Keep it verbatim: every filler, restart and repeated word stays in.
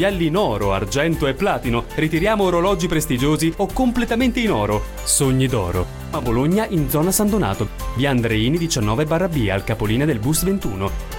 gioielli in oro, argento e platino. Ritiriamo orologi prestigiosi o completamente in oro. Sogni d'oro. A Bologna in zona San Donato. Via Andreini diciannove barra B al capolinea del bus ventuno.